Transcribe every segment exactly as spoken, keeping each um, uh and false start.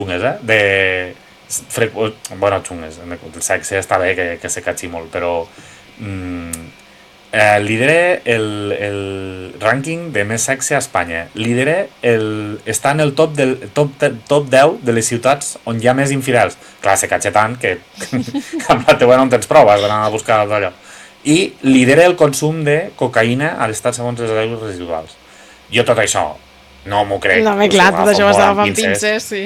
xungues, eh? De... Fre... Bueno, xungues, el sexe està bé que, que se catxi molt, però mm, eh, lidera el, el rànquing de més sexe a Espanya. Lidera el... està en el top, del, top, top deu de les ciutats on hi ha més infidels. Clar, se catxa tant que amb la teua no en tens prou, has d'anar a buscar d'allò. I lidera el consum de cocaïna a l'estat segons les aigües residuals. Jo tot això no m'ho crec. No, bé, clar, tot això ho estava amb pinces, sí.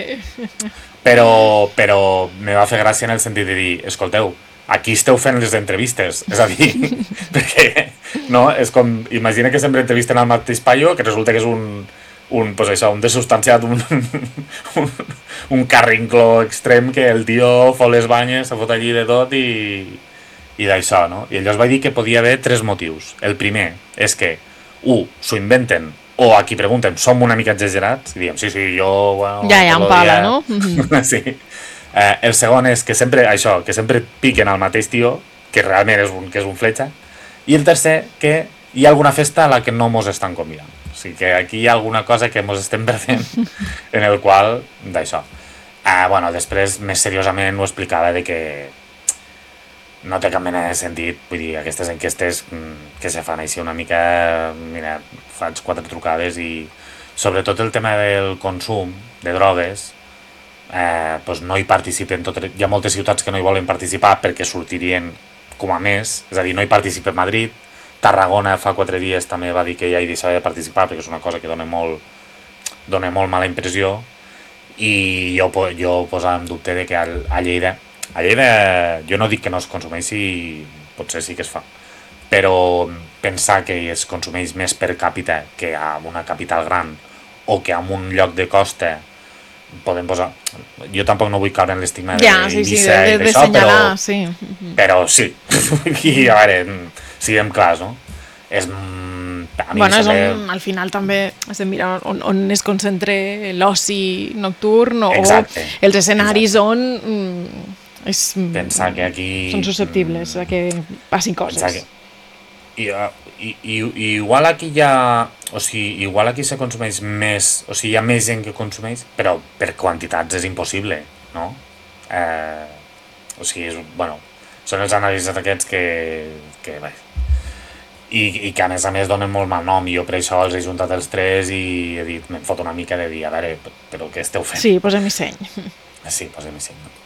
Però, però me va fer gràcia en el sentit de dir, escolteu, aquí esteu fent les entrevistes, és a dir, perquè, no, és com, imagina que sempre entrevisten al mateix paio, que resulta que és un, un, pues això, un desubstanciat, un, un, un carrincló extrem que el tio fot les banyes, se fot allí de tot i, i d'això, no? I llavors va dir que podia haver tres motius. El primer és que, u, s'ho inventen, o aquí pregunten, som una mica exagerats? I diem, sí, sí, jo... Bueno, ja, ja, en pala, no? Sí. Eh, el segon és que sempre, això, que sempre piquen al mateix tio, que realment és un, que és un fletxa. I el tercer, que hi ha alguna festa a la que no mos estan convidant. O sigui que aquí hi ha alguna cosa que mos estem perdent en el qual, d'això. Eh, bueno, després, més seriosament, ho explicava de que no té cap mena de sentit, vull dir, aquestes enquestes que se fan així una mica, mira, faig quatre trucades i sobretot el tema del consum de drogues, eh, doncs no hi participen tot, hi ha moltes ciutats que no hi volen participar perquè sortirien com a més, és a dir, no hi participa Madrid, Tarragona fa quatre dies també va dir que ja hi deixava de participar perquè és una cosa que dona molt, dona molt mala impressió i jo, jo posava en dubte de que a Lleida A Lleida, jo no dic que no es consumeixi, potser sí que es fa, però pensar que es consumeix més per càpita que a una capital gran o que en un lloc de costa podem posar... Jo tampoc no vull caure en l'estigma ja, de sí, sí, Eivissa de, i de, d'això, de senyalar, però, sí. però sí. I a veure, siguem clars, no? És... A mi bueno, és saber... on, al final també has de mirar on, on es concentra l'oci nocturn o Exacte. els escenaris Exacte. on... Mm, és, pensar que aquí... són susceptibles a que passin coses. Que, i, i, i, i igual aquí hi ha... O sigui, igual aquí se consumeix més... O sigui, hi ha més gent que consumeix, però per quantitats és impossible, no? Eh, o sigui, és, bueno, són els anàlisis aquests que... que bé, i, i que a més a més donen molt mal nom i jo per això els he juntat els tres i he dit, me'n fot una mica de dir, a veure, però què esteu fent? Sí, posem-hi seny. Sí, posem-hi seny, no?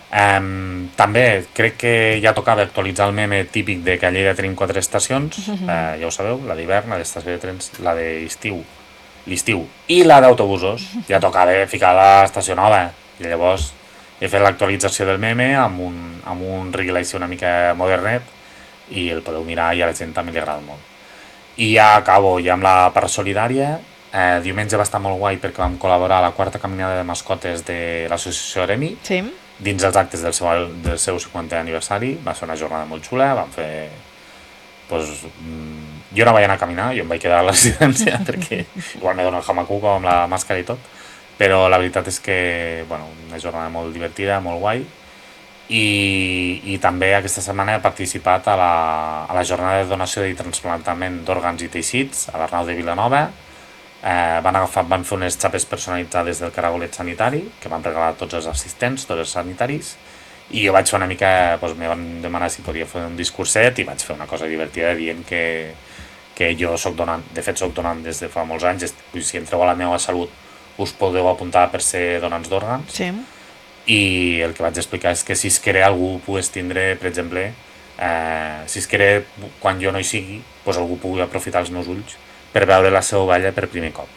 Um, també crec que ja tocava actualitzar el meme típic de que a Lleida tenim quatre estacions, uh-huh. uh, ja ho sabeu, la d'hivern, la d'estació de trens, la d'estiu, l'estiu i la d'autobusos. Ja tocava ficar l'estació nova i llavors he fet l'actualització del meme amb un, amb un reel així una mica modernet i el podeu mirar i a la gent també li agrada molt. I ja acabo ja amb la part solidària. Eh, diumenge va estar molt guai perquè vam col·laborar a la quarta caminada de mascotes de l'associació Eremi. Sí. Dins els actes del seu, del seu cinquantè aniversari. Va ser una jornada molt xula, vam fer... Pues, mmm, jo no vaig anar a caminar, jo em vaig quedar a la residència perquè igual me dono el jamacuco amb la màscara i tot, però la veritat és que, bueno, una jornada molt divertida, molt guai, i, i també aquesta setmana he participat a la, a la jornada de donació i transplantament d'òrgans i teixits a l'Arnau de Vilanova. Eh, van, agafar, van fer unes xapes personalitzades del caragolet sanitari que van regalar a tots els assistents, tots els sanitaris, i jo vaig fer una mica, doncs, me van demanar si podia fer un discurset i vaig fer una cosa divertida dient que, que jo soc donant, de fet soc donant des de fa molts anys, si entreu a la meva salut us podeu apuntar per ser donants d'òrgans. Sí. I el que vaig explicar és que si es quere algú pogués tindre, per exemple, eh, si es quere quan jo no hi sigui, doncs algú pugui aprofitar els meus ulls per veure la seva ovella per primer cop.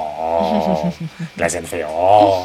Oh! La gent feia oh!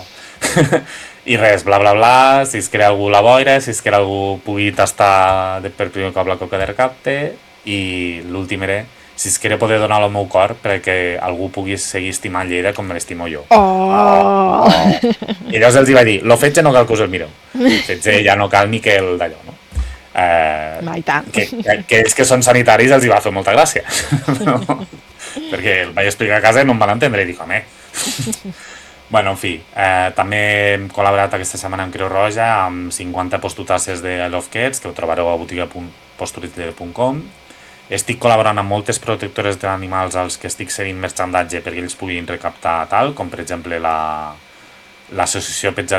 I res, bla bla bla, si es crea algú la boira, si es crea algú pugui tastar de, per primer cop la coca de recapte, i l'últim era si es queria poder donar el meu cor perquè algú pugui seguir estimant Lleida com me l'estimo jo. Oh! Oh! Oh! I llavors els hi va dir, lo fetge no cal que us el mireu. El fetge ja no cal ni que el d'allò, no? Eh, no, i tant. Que, que, que ells que són sanitaris els hi va fer molta gràcia. No? Perquè el vaig explicar a casa i no em van entendre i dic, home... Bueno, en fi, eh, també hem col·laborat aquesta setmana amb Creu Roja amb cinquanta postutasses de I Love Cats, que ho trobareu a botiga posturitle punt com. Estic col·laborant amb moltes protectores d'animals als que estic seguint merchandatge perquè ells puguin recaptar tal, com per exemple la l'associació Pets